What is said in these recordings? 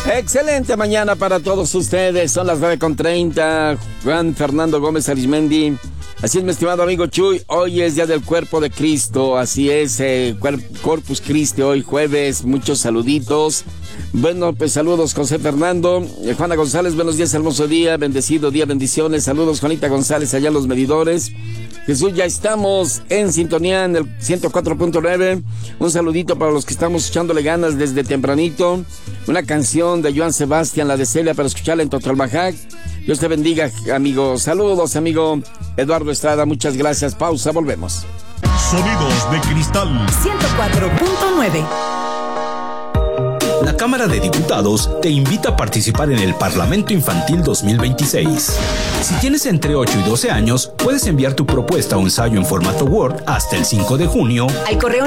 Excelente mañana para todos ustedes. Son las 9:30. Juan Fernando Gómez Arismendi. Así es, mi estimado amigo Chuy. Hoy es Día del Cuerpo de Cristo. Así es, Corpus Christi. Hoy jueves. Muchos saluditos. Bueno, pues saludos, José Fernando. Juana González, buenos días, hermoso día. Bendecido día, bendiciones. Saludos, Juanita González, allá en Los Medidores. Jesús, ya estamos en sintonía en el 104.9. Un saludito para los que estamos echándole ganas desde tempranito. Una canción de Joan Sebastián, la de Celia, para escucharla en Totalbajac. Dios te bendiga, amigo. Saludos, amigo Eduardo Estrada. Muchas gracias. Pausa, volvemos. Sonidos de Cristal 104.9. La Cámara de Diputados te invita a participar en el Parlamento Infantil 2026. Si tienes entre 8 y 12 años, puedes enviar tu propuesta o ensayo en formato Word hasta el 5 de junio al correo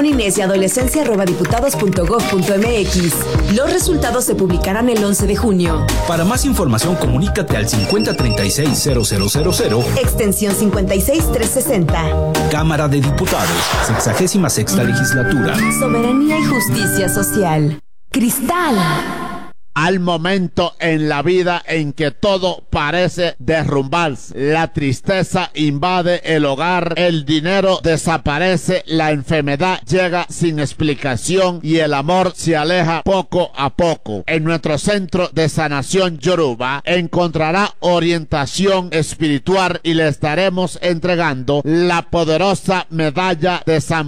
ninesia@diputados.gov.mx. Los resultados se publicarán el 11 de junio. Para más información, comunícate al 5036-0000, extensión 56360. Cámara de Diputados, 66ª Legislatura. Soberanía y justicia social. Cristal. Al momento en la vida en que todo parece derrumbarse, la tristeza invade el hogar, el dinero desaparece, la enfermedad llega sin explicación y el amor se aleja poco a poco. En nuestro centro de sanación Yoruba encontrará orientación espiritual y le estaremos entregando la poderosa medalla de San